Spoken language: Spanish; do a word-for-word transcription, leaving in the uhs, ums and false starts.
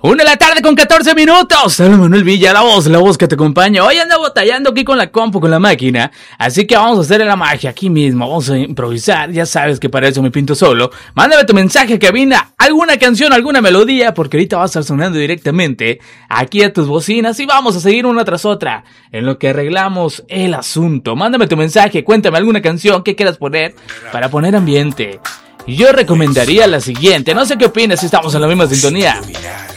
Una de la tarde con catorce minutos. Soy Manuel Villa, la voz, la voz que te acompaña. Hoy ando batallando aquí con la compu, con la máquina. Así que vamos a hacer la magia aquí mismo. Vamos a improvisar. Ya sabes que para eso me pinto solo. Mándame tu mensaje, cabina. Alguna canción, alguna melodía. Porque ahorita va a estar sonando directamente aquí a tus bocinas. Y vamos a seguir una tras otra en lo que arreglamos el asunto. Mándame tu mensaje. Cuéntame alguna canción que quieras poner para poner ambiente. Yo recomendaría la siguiente. No sé qué opinas si estamos en la misma sintonía.